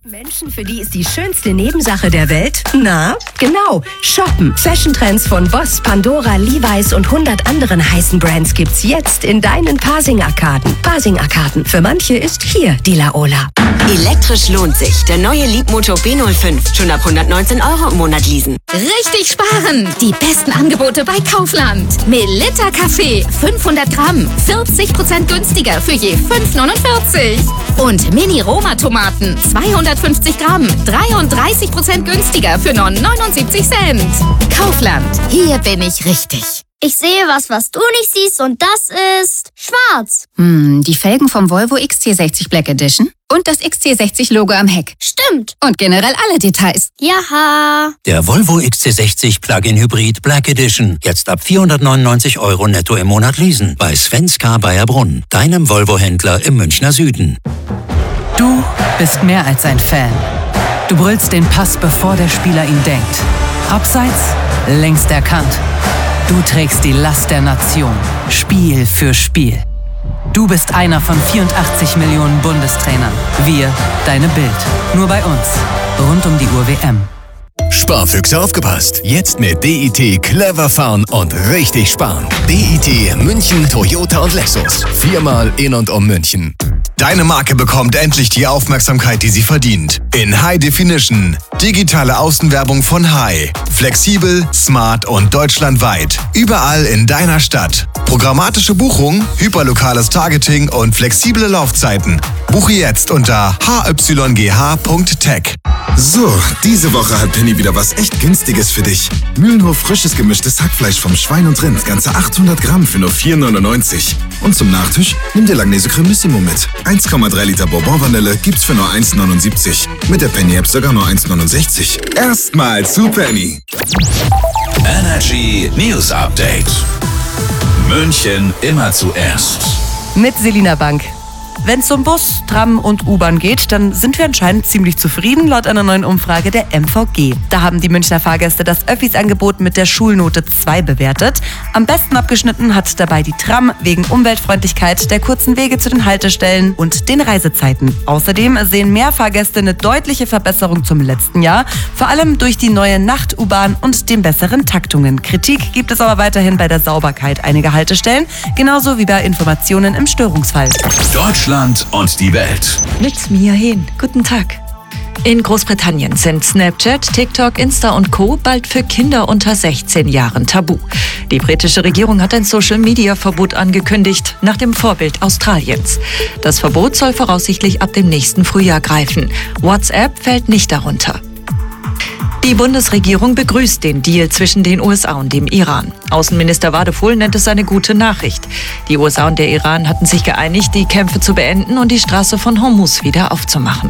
Menschen, für die ist die schönste Nebensache der Welt? Na, genau, shoppen. Fashion-Trends von Boss, Pandora, Levi's und 100 anderen heißen Brands gibt's jetzt in deinen Pasing-Arkaden. Pasing-Arkaden. Für manche ist hier die Laola. Elektrisch lohnt sich. Der neue Leapmotor B05. Schon ab 119 € im Monat leasen. Richtig sparen! Die besten Angebote bei Kaufland. Melitta Kaffee, 500 Gramm, 40% günstiger für je 5,49. Und Mini-Roma-Tomaten, 250 Gramm, 33% günstiger für nur 79 Cent. Kaufland, hier bin ich richtig. Ich sehe was du nicht siehst, und das ist schwarz. Die Felgen vom Volvo XC60 Black Edition und das XC60-Logo am Heck. Stimmt. Und generell alle Details. Jaha. Der Volvo XC60 Plug-in Hybrid Black Edition. Jetzt ab 499 € netto im Monat leasen. Bei Svenska Baierbrunn, deinem Volvo-Händler im Münchner Süden. Du bist mehr als ein Fan. Du brüllst den Pass, bevor der Spieler ihn denkt. Abseits, längst erkannt. Du trägst die Last der Nation, Spiel für Spiel. Du bist einer von 84 Millionen Bundestrainern. Wir, deine Bild. Nur bei uns. Rund um die Uhr WM. Sparfüchse aufgepasst. Jetzt mit DIT clever fahren und richtig sparen. DIT München, Toyota und Lexus. 4-mal in und um München. Deine Marke bekommt endlich die Aufmerksamkeit, die sie verdient. In High Definition. Digitale Außenwerbung von High. Flexibel, smart und deutschlandweit. Überall in deiner Stadt. Programmatische Buchung, hyperlokales Targeting und flexible Laufzeiten. Buche jetzt unter hyGH.tech. So, diese Woche hat Penny wieder was echt Günstiges für dich. Mühlenhof frisches gemischtes Hackfleisch vom Schwein und Rind, ganze 800 Gramm für nur 4,99. Und zum Nachtisch nimm dir Langnese Cremissimo mit. 1,3 Liter Bourbon-Vanille gibt's für nur 1,79. Mit der Penny-App sogar nur 1,69. Erstmal zu Penny. Energy News Update. München immer zuerst. Mit Selina Bank. Wenn es um Bus, Tram und U-Bahn geht, dann sind wir anscheinend ziemlich zufrieden, laut einer neuen Umfrage der MVG. Da haben die Münchner Fahrgäste das Öffis-Angebot mit der Schulnote 2 bewertet. Am besten abgeschnitten hat dabei die Tram wegen Umweltfreundlichkeit, der kurzen Wege zu den Haltestellen und den Reisezeiten. Außerdem sehen mehr Fahrgäste eine deutliche Verbesserung zum letzten Jahr, vor allem durch die neue Nacht-U-Bahn und den besseren Taktungen. Kritik gibt es aber weiterhin bei der Sauberkeit einiger Haltestellen, genauso wie bei Informationen im Störungsfall. Deutschland und die Welt. Mit Mia Hehn. Guten Tag. In Großbritannien sind Snapchat, TikTok, Insta und Co. bald für Kinder unter 16 Jahren tabu. Die britische Regierung hat ein Social-Media-Verbot angekündigt, nach dem Vorbild Australiens. Das Verbot soll voraussichtlich ab dem nächsten Frühjahr greifen. WhatsApp fällt nicht darunter. Die Bundesregierung begrüßt den Deal zwischen den USA und dem Iran. Außenminister Wadephul nennt es eine gute Nachricht. Die USA und der Iran hatten sich geeinigt, die Kämpfe zu beenden und die Straße von Hormuz wieder aufzumachen.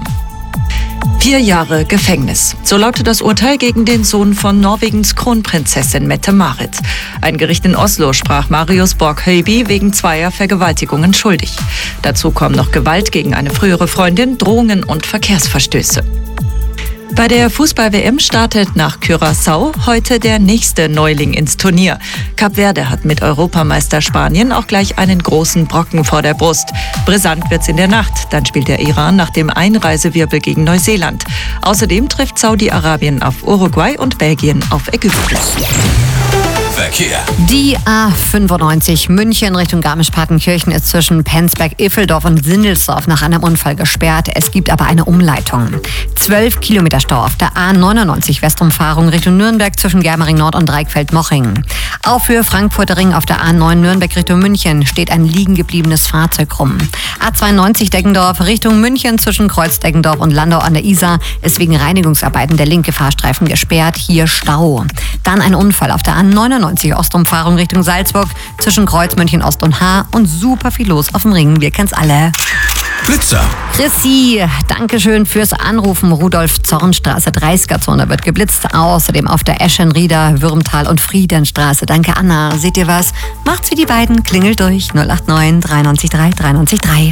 4 Jahre Gefängnis. So lautet das Urteil gegen den Sohn von Norwegens Kronprinzessin Mette-Marit. Ein Gericht in Oslo sprach Marius Borg-Høiby wegen 2 Vergewaltigungen schuldig. Dazu kommen noch Gewalt gegen eine frühere Freundin, Drohungen und Verkehrsverstöße. Bei der Fußball-WM startet nach Curaçao heute der nächste Neuling ins Turnier. Kap Verde hat mit Europameister Spanien auch gleich einen großen Brocken vor der Brust. Brisant wird's in der Nacht. Dann spielt der Iran nach dem Einreisewirbel gegen Neuseeland. Außerdem trifft Saudi-Arabien auf Uruguay und Belgien auf Ägypten. Verkehr. Die A95 München Richtung Garmisch-Partenkirchen ist zwischen Penzberg-Iffeldorf und Sindelsdorf nach einem Unfall gesperrt. Es gibt aber eine Umleitung. 12 Kilometer Stau auf der A99 Westumfahrung Richtung Nürnberg zwischen Germering Nord und Dreieckfeld-Moching. Auch für Frankfurter Ring auf der A9 Nürnberg Richtung München steht ein liegen gebliebenes Fahrzeug rum. A92 Deggendorf Richtung München zwischen Kreuz-Deggendorf und Landau an der Isar ist wegen Reinigungsarbeiten der linke Fahrstreifen gesperrt. Hier Stau. Dann ein Unfall auf der A99 Ostumfahrung Richtung Salzburg zwischen Kreuz, München Ost und Haar und super viel los auf dem Ring. Wir kennen's alle. Blitzer. Chrissy, Dankeschön fürs Anrufen. Rudolf-Zornstraße 30er-Zone wird geblitzt. Außerdem auf der Eschenrieder, Würmtal und Friedenstraße. Danke, Anna. Seht ihr was? Macht's wie die beiden. Klingelt durch 089 93 3 93 3.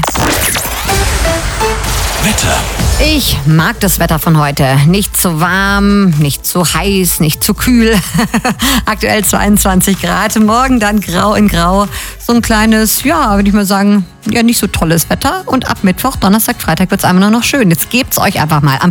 Wetter. Ich mag das Wetter von heute. Nicht zu warm, nicht zu heiß, nicht zu kühl. Aktuell 22 Grad. Morgen dann grau in grau. So ein kleines, ja, würde ich mal sagen, ja, nicht so tolles Wetter. Und ab Mittwoch, Donnerstag, Freitag wird es einfach nur noch schön. Jetzt gebt's euch einfach mal. Am